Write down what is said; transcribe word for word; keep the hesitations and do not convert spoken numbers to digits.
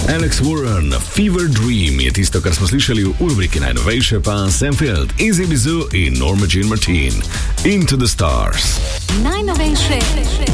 Alex Warren, Fever Dream je tisto, kar smo slišali v rubriki najnovejše, pa Sam Field, Izzy Bizou in Norma Jean Martin. Into the Stars. Najnovejše